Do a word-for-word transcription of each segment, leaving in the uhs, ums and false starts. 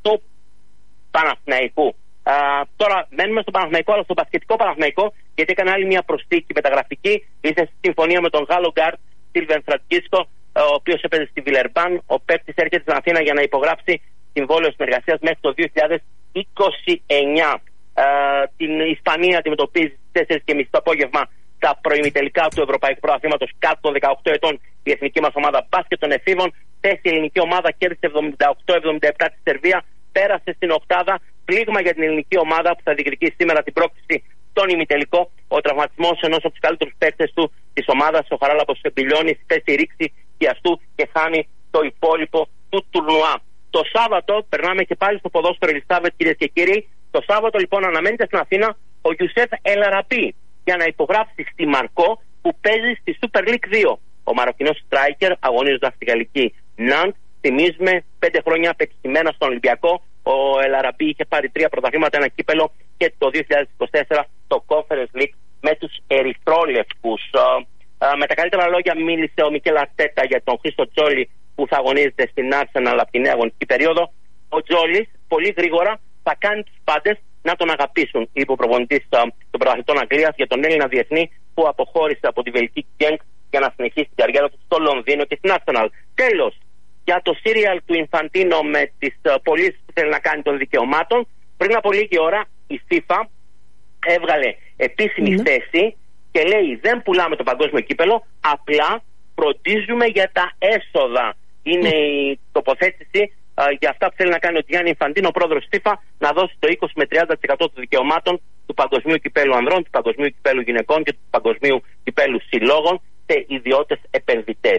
του Παναθηναϊκού. Α, τώρα μένουμε στο Παναθηναϊκό, αλλά στο μπασκετικό Παναθηναϊκό, γιατί έκανε άλλη μια προσθήκη μεταγραφική. Ήρθε στη συμφωνία με τον Γάλλο γκάρτ Σίλβεν Φραντσκίσκο, ο οποίος έπαιζε στη Βιλερμπάν. Ο παίκτης έρχεται στην Αθήνα για να υπογράψει συμβόλαιο συνεργασίας μέχρι το δύο χιλιάδες είκοσι εννιά. Α, την Ισπανία αντιμετωπίζει στις τέσσερις και μισή το απόγευμα τα προημιτελικά του Ευρωπαϊκού Πρωταθλήματος κάτω των δεκαοκτώ ετών. Η εθνική μας ομάδα μπάσκετ των εφήβων. Χθες η ελληνική ομάδα κέρδισε εβδομήντα οκτώ εβδομήντα επτά τη Σερβία. Πέρασε στην οκτάδα. Πλήγμα για την ελληνική ομάδα που θα διεκδικήσει σήμερα την πρόκληση στον ημιτελικό. Ο τραυματισμός ενός από τους καλύτερους παίκτες του της ομάδας, ο Χαράλαμπος Εμπιλιώνη, θέσει ρήξη πιαστού και χάνει το υπόλοιπο του τουρνουά. Το Σάββατο περνάμε και πάλι στο ποδόσφαιρο Ελισάβετ, κυρίες και κύριοι. Το Σάββατο λοιπόν αναμένεται στην Αθήνα ο Γιουσέφ Ελαραμπή για να υπογράψει στη Μαρκό που παίζει στη Super League δύο. Ο Μαροκινός στράικερ αγωνίζοντας στη γαλλική Ναντ. Θυμίζουμε πέντε χρόνια πετυχημένα στον Ολυμπιακό. Ο Ελαραμπή είχε πάρει τρία πρωταθλήματα, ένα κύπελο και το δύο χιλιάδες είκοσι τέσσερα το Conference League με τους ερυθρόλευκους. Με τα καλύτερα λόγια μίλησε ο Μικέλ Αρτέτα για τον Χρήστο Τζόλι που θα αγωνίζεται στην Arsenal από την νέα αγωνιστική περίοδο. Ο Τζόλις πολύ γρήγορα θα κάνει τους πάντες να τον αγαπήσουν, είπε ο προπονητής των πρωταθλητών Αγγλίας για τον Έλληνα διεθνή που αποχώρησε από τη βελική Γκένκ για να συνεχίσει την καριέρα του στο Λονδίνο και στην Arsenal. Τέλος, για το σύριαλ του Ινφαντίνο με τις πωλήσεις που θέλει να κάνει των δικαιωμάτων, πριν από λίγη ώρα η FIFA έβγαλε επίσημη mm. θέση και λέει δεν πουλάμε το παγκόσμιο κύπελο, απλά φροντίζουμε για τα έσοδα. Είναι mm. η τοποθέτηση α, για αυτά που θέλει να κάνει ο Γιάννη Ινφαντίνο, ο πρόεδρος της FIFA, να δώσει το είκοσι με τριάντα τοις εκατό των δικαιωμάτων του παγκοσμίου κυπέλου ανδρών, του παγκοσμίου κυπέλου γυναικών και του παγκοσμίου κυπέλου συλλόγων σε ιδιώτες επενδυτές.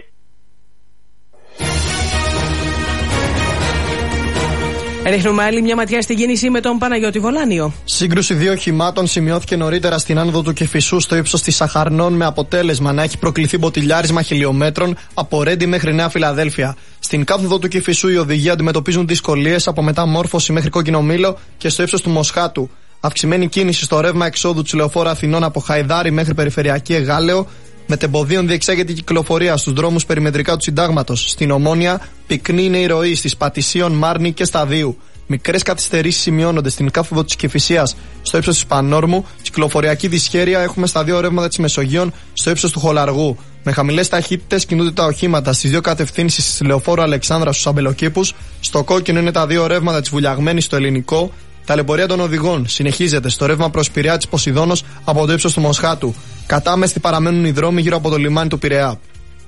Ρίχνουμε άλλη μια ματιά στην κίνηση με τον Παναγιώτη Βολάνιο. Σύγκρουση δύο οχημάτων σημειώθηκε νωρίτερα στην άνοδο του Κηφισού στο ύψος της Σαχαρνών, με αποτέλεσμα να έχει προκληθεί μποτιλιάρισμα χιλιόμετρων από Ρέντι μέχρι Νέα Φιλαδέλφια. Στην κάθοδο του Κηφισού οι οδηγοί αντιμετωπίζουν δυσκολίες από μεταμόρφωση μέχρι Κόκκινο Μήλο και στο ύψος του Μοσχάτου. Αυξημένη κίνηση στο ρεύμα εξόδου της λεωφόρου Αθηνών από Χαϊδάρι μέχρι Περιφερειακή Εγάλεο. Μετεμποδίων διεξάγεται η κυκλοφορία στους δρόμους περιμετρικά του Συντάγματος. Στην Ομόνια, πυκνή είναι η ροή στις Πατησίων, Μάρνη και Σταδίου. Μικρές καθυστερήσεις σημειώνονται στην κάθοδο της Κηφισίας στο ύψος της Πανόρμου. Κυκλοφοριακή δυσχέρεια έχουμε στα δύο ρεύματα της Μεσογείων στο ύψος του Χολαργού. Με χαμηλές ταχύτητες κινούνται τα οχήματα στις δύο κατευθύνσεις της λεωφόρου Αλεξάνδρα στους Αμπελοκήπους. Στο κόκκινο είναι τα δύο ρεύματα της Βουλιαγμένης στο Ελληνικό. Ταλαιπωρία των οδηγών συνεχίζεται στο ρεύμα προς Πειραιά της Ποσειδώνος από το ύψος του Μοσχάτου. Κατάμεστοι παραμένουν οι δρόμοι γύρω από το λιμάνι του Πειραιά.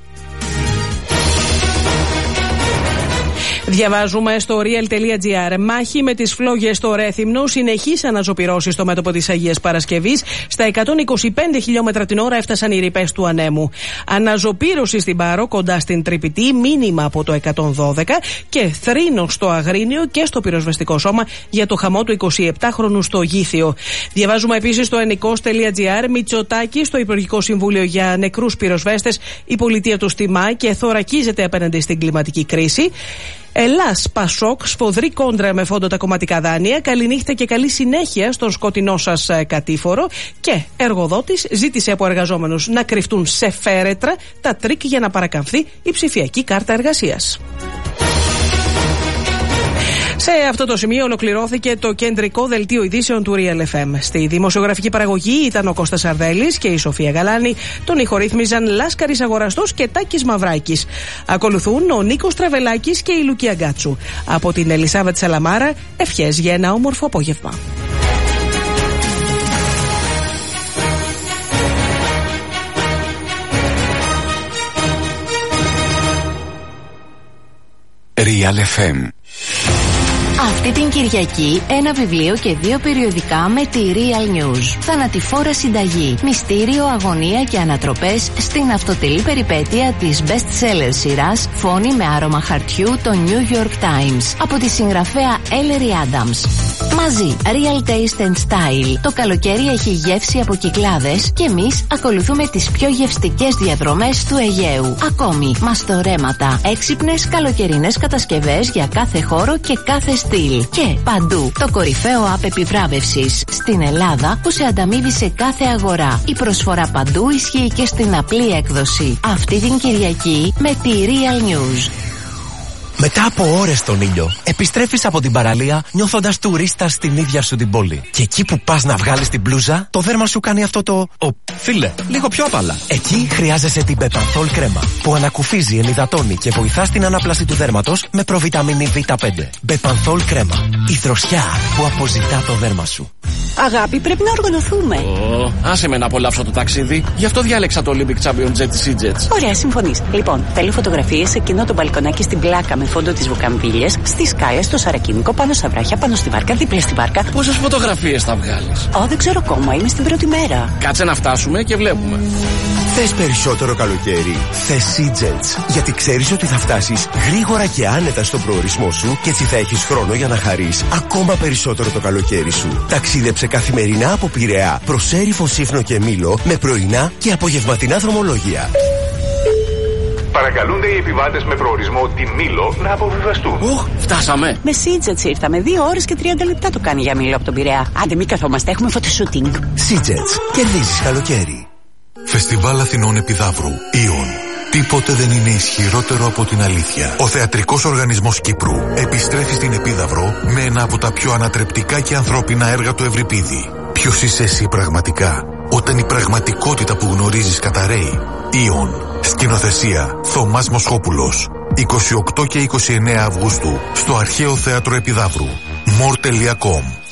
Διαβάζουμε στο real.gr. Μάχη με τις φλόγες στο Ρέθυμνο. Συνεχής αναζωπυρώσεις στο μέτωπο της Αγίας Παρασκευής. Στα εκατόν είκοσι πέντε χιλιόμετρα την ώρα έφτασαν οι ρηπές του ανέμου. Αναζωπύρωση στην Πάρο κοντά στην Τρυπητή. Μήνυμα από το εκατόν δώδεκα. Και θρήνο στο Αγρίνιο και στο πυροσβεστικό σώμα για το χαμό του εικοσιεπτάχρονου στο Γήθιο. Διαβάζουμε επίσης στο ενικός.gr. Μητσοτάκη στο Υπουργικό Συμβούλιο για νεκρούς πυροσβέστες. Η πολιτεία του στιμά και θωρακίζεται απέναντι στην κλιματική κρίση. Ελλάς Πασόκ, σφοδρή κόντρα με φόντο τα κομματικά δάνεια. Καληνύχτα και καλή συνέχεια στον σκοτεινό σας κατήφορο. Και εργοδότης ζήτησε από εργαζόμενους να κρυφτούν σε φέρετρα τα τρίκ για να παρακαμφθεί η ψηφιακή κάρτα εργασίας. Σε αυτό το σημείο ολοκληρώθηκε το κεντρικό δελτίο ειδήσεων του Real εφ εμ. Στη δημοσιογραφική παραγωγή ήταν ο Κώστας Αρδέλης και η Σοφία Γαλάνη. Τον ηχορύθμιζαν Λάσκαρης Αγοραστός και Τάκης Μαυράκης. Ακολουθούν ο Νίκος Τραβελάκης και η Λουκία Γκάτσου. Από την Ελισάβετ Σαλαμάρα, ευχές για ένα όμορφο απόγευμα. Real εφ εμ. Αυτή την Κυριακή ένα βιβλίο και δύο περιοδικά με τη Real News. Θανατηφόρα συνταγή, μυστήριο, αγωνία και ανατροπές στην αυτοτελή περιπέτεια της best-seller σειράς Φόνη με άρωμα χαρτιού το New York Times από τη συγγραφέα Ellery Adams. Μαζί, Real Taste and Style. Το καλοκαίρι έχει γεύση από Κυκλάδες και εμείς ακολουθούμε τις πιο γευστικές διαδρομές του Αιγαίου. Ακόμη, μαστορέματα, έξυπνες καλοκαιρινές κατασκευές για κάθε χώρο και κάθε στυλ. Και παντού το κορυφαίο app επιβράβευσης στην Ελλάδα που σε ανταμείβει σε κάθε αγορά. Η προσφορά παντού ισχύει και στην απλή έκδοση. Αυτή την Κυριακή με τη Real News. Μετά από ώρες στον ήλιο, επιστρέφεις από την παραλία νιώθοντας τουρίστας στην ίδια σου την πόλη. Και εκεί που πας να βγάλεις την μπλούζα, το δέρμα σου κάνει αυτό το. Ο, φίλε, λίγο πιο απαλά. Εκεί χρειάζεσαι την Μπεπανθόλ κρέμα, που ανακουφίζει, ενυδατώνει και βοηθά στην ανάπλαση του δέρματος με προβιταμίνη βι πέντε. Μπεπανθόλ κρέμα. Η δροσιά που αποζητά το δέρμα σου. Αγάπη, πρέπει να οργανωθούμε. Oh, άσε με να απολαύσω το ταξίδι. Γι' αυτό διάλεξα το Olympic Champion Jet της E-Jets. Ωραία, συμφωνείς. Λοιπόν, θέλω φωτογραφίες σε εκείνο το μπαλκονάκι στην πλάκα με φόντο τις βουκαμβίλιες, στις σκάλες, στο σαρακίνικο, πάνω στα βράχια, πάνω στη βάρκα, δίπλα στη βάρκα. Πόσες φωτογραφίες θα βγάλεις? Ω, δεν ξέρω ακόμα, είμαι στην πρώτη μέρα. Κάτσε να φτάσουμε και βλέπουμε. Θες περισσότερο καλοκαίρι? Θες E-Jets. Γιατί ξέρεις ότι θα φτάσεις γρήγορα και άνετα στον προορισμό σου και έτσι θα έχεις χρόνο για να χαρείς ακόμα περισσότερο το καλοκαίρι σου. Ταξίδεψε καθημερινά από Πειραιά προς Έριφο, Σύφνο και Μήλο με πρωινά και απογευματινά δρομολόγια. Παρακαλούνται οι επιβάτες με προορισμό τη Μήλο να αποβιβαστούν. Οχ, φτάσαμε. Με Sea-Jets ήρθαμε. Δύο ώρες και τριάντα λεπτά το κάνει για Μήλο από τον Πειραιά. Άντε, μην καθόμαστε, έχουμε φωτοσούτινγκ. Sea-Jets. Κερδίζεις καλοκαίρι. Φεστιβάλ Αθηνών Επιδαύρου. Ιον. Τίποτε δεν είναι ισχυρότερο από την αλήθεια. Ο Θεατρικός Οργανισμός Κύπρου επιστρέφει στην Επίδαυρο με ένα από τα πιο ανατρεπτικά και ανθρώπινα έργα του Ευρυπίδη. Ποιος είσαι εσύ πραγματικά, όταν η πραγματικότητα που γνωρίζεις καταραίει? Ιον. Σκηνοθεσία Θωμάς Μοσχόπουλος. είκοσι οκτώ και είκοσι εννέα Αυγούστου στο Αρχαίο Θέατρο Επιδαύρου. μορ τελεία κομ.